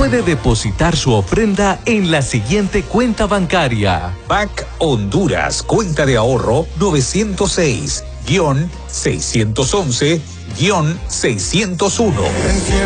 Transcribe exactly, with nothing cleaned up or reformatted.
puede depositar su ofrenda en la siguiente cuenta bancaria. Bank Honduras, cuenta de ahorro novecientos seis, seiscientos once, seiscientos uno.